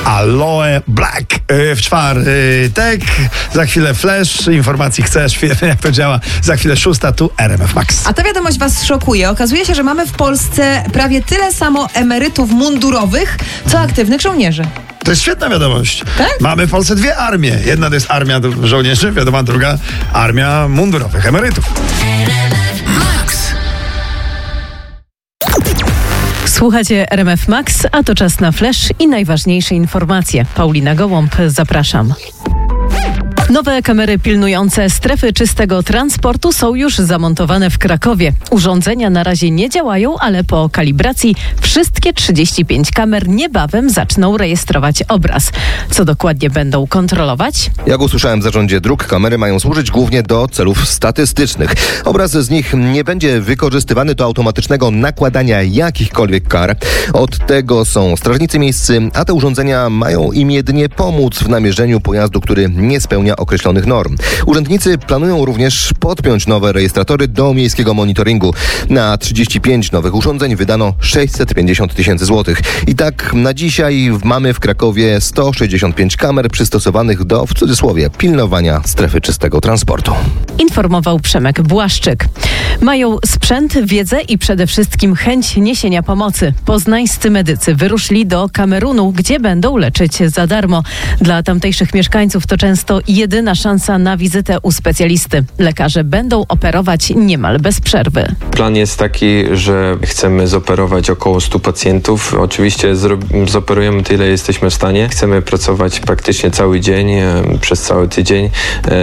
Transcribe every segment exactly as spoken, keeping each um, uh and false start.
Aloe Black w czwartek. Za chwilę Flash. Informacji chcesz, wiemy jak to działa. Za chwilę szósta, tu R M F Max. A ta wiadomość was szokuje. Okazuje się, że mamy w Polsce prawie tyle samo emerytów mundurowych, co aktywnych żołnierzy. To jest świetna wiadomość. Tak? Mamy w Polsce dwie armie. Jedna to jest armia żołnierzy, wiadomo, druga armia mundurowych emerytów. Słuchacie R M F Max, a to czas na Flash i najważniejsze informacje. Paulina Gołąb, zapraszam. Nowe kamery pilnujące strefy czystego transportu są już zamontowane w Krakowie. Urządzenia na razie nie działają, ale po kalibracji wszystkie trzydzieści pięć kamer niebawem zaczną rejestrować obraz. Co dokładnie będą kontrolować? Jak usłyszałem w zarządzie dróg, kamery mają służyć głównie do celów statystycznych. Obraz z nich nie będzie wykorzystywany do automatycznego nakładania jakichkolwiek kar. Od tego są strażnicy miejscy, a te urządzenia mają im jedynie pomóc w namierzeniu pojazdu, który nie spełnia określonych norm. Urzędnicy planują również podpiąć nowe rejestratory do miejskiego monitoringu. Na trzydzieści pięć nowych urządzeń wydano sześćset pięćdziesiąt tysięcy złotych. I tak na dzisiaj mamy w Krakowie sto sześćdziesiąt pięć kamer przystosowanych do, w cudzysłowie, pilnowania strefy czystego transportu. Informował Przemek Błaszczyk. Mają sprzęt, wiedzę i przede wszystkim chęć niesienia pomocy. Poznańscy medycy wyruszyli do Kamerunu, gdzie będą leczyć za darmo. Dla tamtejszych mieszkańców to często jedyna szansa na wizytę u specjalisty. Lekarze będą operować niemal bez przerwy. Plan jest taki, że chcemy zoperować około stu pacjentów. Oczywiście zro- zoperujemy tyle, jesteśmy w stanie. Chcemy pracować praktycznie cały dzień, e, przez cały tydzień, e,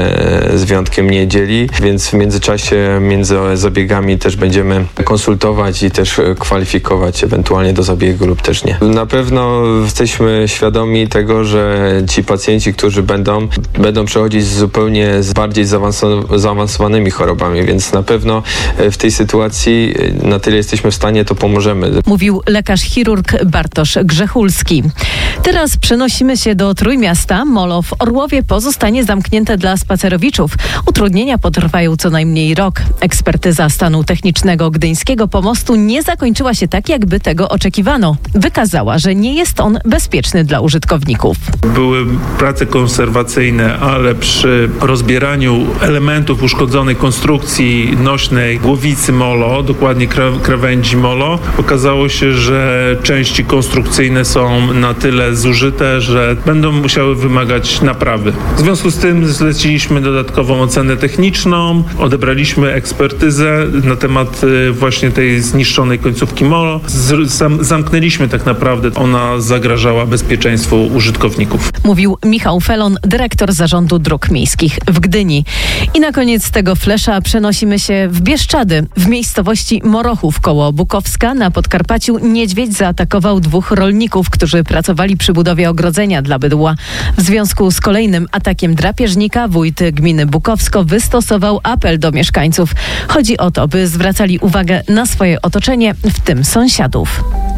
z wyjątkiem niedzieli, więc w międzyczasie między zabiegami też będziemy konsultować i też kwalifikować ewentualnie do zabiegu lub też nie. Na pewno jesteśmy świadomi tego, że ci pacjenci, którzy będą, będą przechodzić z zupełnie z bardziej zaawansow- zaawansowanymi chorobami, więc na pewno w tej sytuacji na tyle jesteśmy w stanie, to pomożemy. Mówił lekarz chirurg Bartosz Grzechulski. Teraz przenosimy się do Trójmiasta. Molo w Orłowie pozostanie zamknięte dla spacerowiczów. Utrudnienia potrwają co najmniej rok. Ekspertyza stanu technicznego gdyńskiego pomostu nie zakończyła się tak, jakby tego oczekiwano. Wykazała, że nie jest on bezpieczny dla użytkowników. Były prace konserwacyjne, ale przy rozbieraniu elementów uszkodzonej konstrukcji nośnej głowicy molo, dokładnie krawędzi molo, okazało się, że części konstrukcyjne są na tyle zużyte, że będą musiały wymagać naprawy. W związku z tym zleciliśmy dodatkową ocenę techniczną, odebraliśmy ekspertyzę na temat właśnie tej zniszczonej końcówki molo. Zamknęliśmy tak naprawdę, ona zagrażała bezpieczeństwu użytkowników. Mówił Michał Felon, dyrektor Zarządu Dróg Miejskich w Gdyni. I na koniec tego flesza przenosimy się w Bieszczady. W miejscowości Morochów koło Bukowska na Podkarpaciu niedźwiedź zaatakował dwóch rolników, którzy pracowali przy budowie ogrodzenia dla bydła. W związku z kolejnym atakiem drapieżnika wójt gminy Bukowsko wystosował apel do mieszkańców. Chodzi o to, by zwracali uwagę na swoje otoczenie, w tym sąsiadów.